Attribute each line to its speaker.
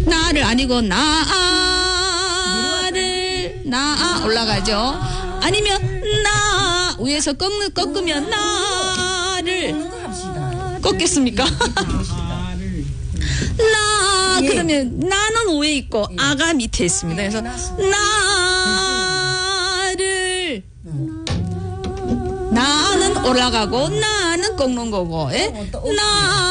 Speaker 1: 나를 아니고 나를 나 올라가죠. 아니면 나 위에서 꺾으면 나를 꺾겠습니까? 나 그러면 나는 위에 있고 아가 밑에 있습니다. 그래서 나는 올라가고 나는 꺾는 거고 나